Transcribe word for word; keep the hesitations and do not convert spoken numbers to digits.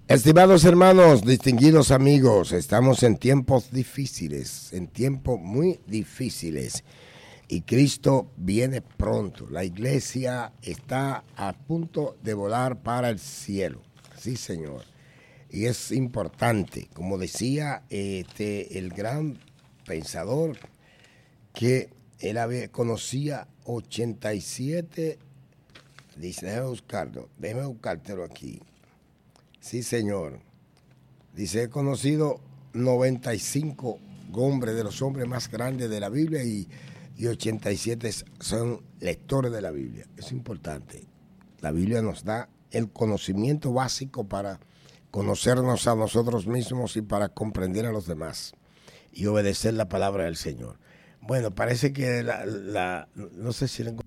Estimados hermanos, distinguidos amigos, estamos en tiempos difíciles, en tiempos muy difíciles. Y Cristo viene pronto. La iglesia está a punto de volar para el cielo. Sí, Señor. Y es importante, como decía este, el gran pensador, que él había, conocía ochenta y siete, dice, déjame buscarlo, déjame buscártelo aquí. Sí, Señor. Dice, he conocido noventa y cinco hombres, de los hombres más grandes de la Biblia, y, y ochenta y siete son lectores de la Biblia. Es importante. La Biblia nos da el conocimiento básico para conocernos a nosotros mismos y para comprender a los demás y obedecer la palabra del Señor. Bueno, parece que la, la no sé si...